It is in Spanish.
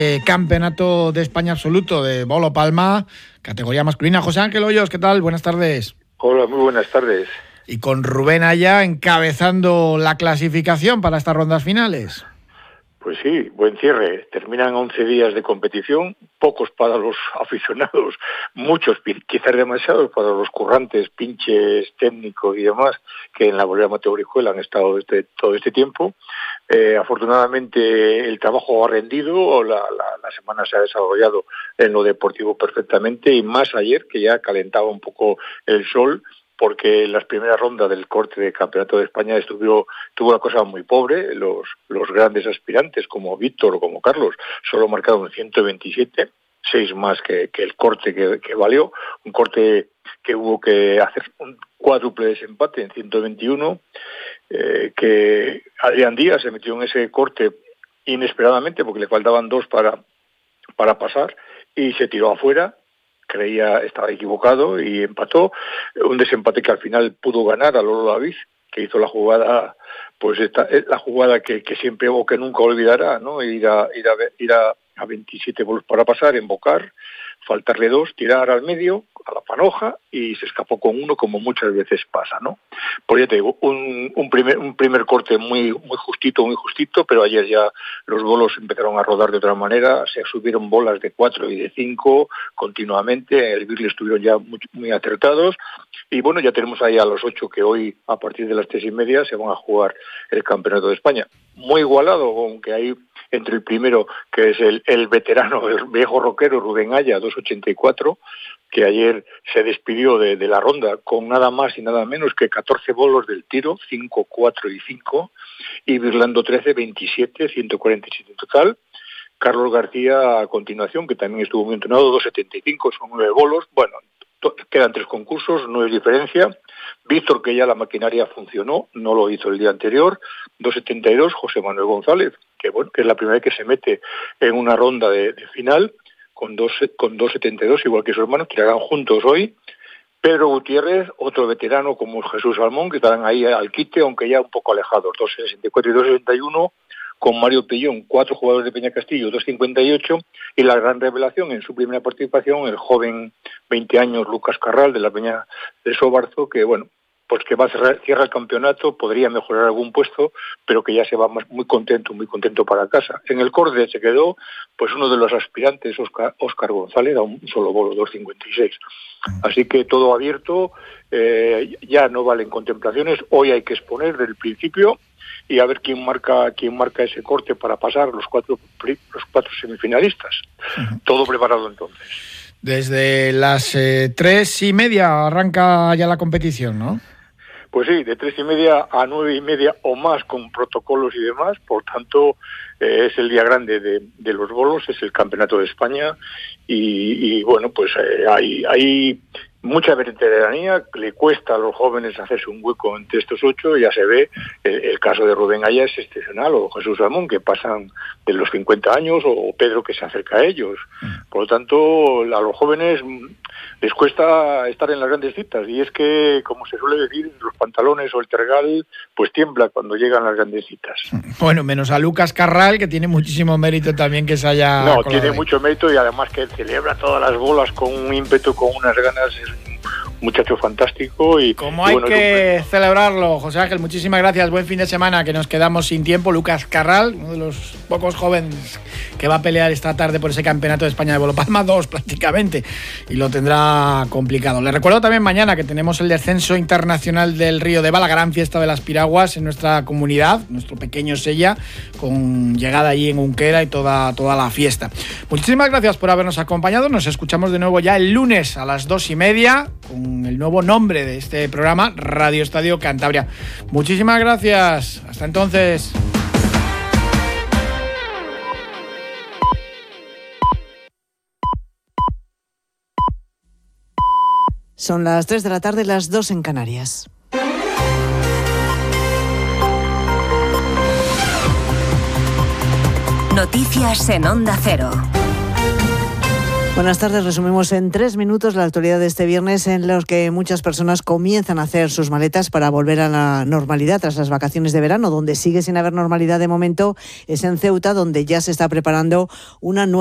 Campeonato de España absoluto de Bolo Palma, categoría masculina. José Ángel Hoyos, ¿qué tal? Buenas tardes. Hola, muy buenas tardes. Y con Rubén Aya encabezando la clasificación para estas rondas finales. Pues sí, buen cierre. Terminan 11 días de competición, pocos para los aficionados, muchos, quizás demasiados para los currantes, pinches, técnicos y demás, que en la bolera Mateo-Orihuela han estado todo este tiempo. Afortunadamente el trabajo ha rendido, la semana se ha desarrollado en lo deportivo perfectamente, y más ayer, que ya calentaba un poco el sol, porque en las primeras rondas del corte de Campeonato de España tuvo una cosa muy pobre. Los grandes aspirantes como Víctor o como Carlos solo marcaron 127, 6 más que el corte que valió, un corte que hubo que hacer un cuádruple desempate en 121, que Adrián Díaz se metió en ese corte inesperadamente porque le faltaban 2 para pasar y se tiró afuera. Estaba equivocado y empató, un desempate que al final pudo ganar a Lolo David, que hizo la jugada, pues la jugada que siempre o que nunca olvidará, ¿no? Ir a 27 bolos para pasar, embocar, faltarle 2, tirar al medio, a la panoja, y se escapó con 1, como muchas veces pasa, ¿no? Pues ya te digo, un primer corte muy justito, pero ayer ya los bolos empezaron a rodar de otra manera, se subieron bolas de 4 y de 5 continuamente, el Birle estuvieron ya muy acertados, y bueno, ya tenemos ahí a los 8 que hoy, a partir de las 3:30, se van a jugar el Campeonato de España. Muy igualado, aunque hay entre el primero, que es el veterano, el viejo roquero Rubén Aya, 2.84, que ayer se despidió de la ronda con nada más y nada menos que 14 bolos del tiro, 5, 4 y 5, y Birlando 13, 27, 147 en total. Carlos García, a continuación, que también estuvo muy entrenado, 2.75, son 9 bolos. Bueno, quedan 3 concursos, no es diferencia. Víctor, que ya la maquinaria funcionó, no lo hizo el día anterior, 2.72, José Manuel González, que es la primera vez que se mete en una ronda de final, con 2.72, igual que su hermano, tirarán juntos hoy. Pedro Gutiérrez, otro veterano como Jesús Salmón, que estarán ahí al quite, aunque ya un poco alejados, 2.64 y 2.61, con Mario Pillón, 4 jugadores de Peña Castillo, 2.58, y la gran revelación en su primera participación, el joven 20 años Lucas Carral, de la Peña de Sobarzo, que bueno, pues que cierra el campeonato, podría mejorar algún puesto, pero que ya se va muy contento para casa. En el corte se quedó pues uno de los aspirantes, Óscar González, a un solo bolo, 2.56. Así que todo abierto, ya no valen contemplaciones, hoy hay que exponer del principio y a ver quién marca ese corte para pasar los cuatro semifinalistas. Todo preparado entonces. Desde las 3:30 arranca ya la competición, ¿no? Pues sí, de 3:30 a 9:30 o más, con protocolos y demás. Por tanto, es el día grande de los bolos, es el Campeonato de España y bueno, pues hay mucha veteranía, le cuesta a los jóvenes hacerse un hueco entre estos 8, ya se ve, el caso de Rubén Aya es excepcional, o Jesús Ramón, que pasan de los 50 años, o Pedro, que se acerca a ellos. Por lo tanto, a los jóvenes les cuesta estar en las grandes citas, y es que, como se suele decir, los pantalones o el tergal, pues tiembla cuando llegan las grandes citas. Bueno, menos a Lucas Carral, que tiene muchísimo mérito también que se haya... No, tiene mucho mérito, y además que celebra todas las bolas con un ímpetu, con unas ganas, es un muchacho fantástico. Como hay que celebrarlo, José Ángel, muchísimas gracias, buen fin de semana, que nos quedamos sin tiempo. Lucas Carral, uno de los pocos jóvenes que va a pelear esta tarde por ese Campeonato de España de Bolo Palma, 2 prácticamente, y lo tendrá complicado. Les recuerdo también mañana que tenemos el descenso internacional del Río de Val, la gran fiesta de las piraguas en nuestra comunidad, nuestro pequeño Sella, con llegada allí en Unquera y toda la fiesta. Muchísimas gracias por habernos acompañado, nos escuchamos de nuevo ya el lunes a las 2:30 con el nuevo nombre de este programa, Radio Estadio Cantabria. Muchísimas gracias, hasta entonces. Son las 3 de la tarde, las 2 en Canarias. Noticias en Onda Cero. Buenas tardes, resumimos en 3 minutos la actualidad de este viernes en los que muchas personas comienzan a hacer sus maletas para volver a la normalidad tras las vacaciones de verano. Donde sigue sin haber normalidad de momento es en Ceuta, donde ya se está preparando una nueva